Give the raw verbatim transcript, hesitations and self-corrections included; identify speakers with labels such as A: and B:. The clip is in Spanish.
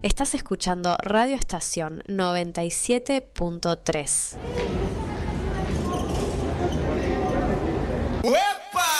A: Estás escuchando Radio Estación noventa y siete punto tres.